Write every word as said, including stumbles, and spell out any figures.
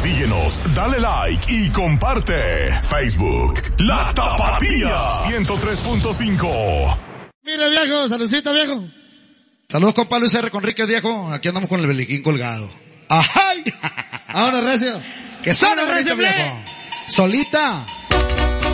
Síguenos, dale like y comparte. Facebook, La Tapatía ciento tres punto cinco. Mira, viejo, saludcita, viejo. Saludos, compa Luis R. Conrique, viejo. Aquí andamos con el beliquín colgado. ¡Ajay! Ahora, recio. ¿Qué suena, Ahora, recio, viejo? Solita.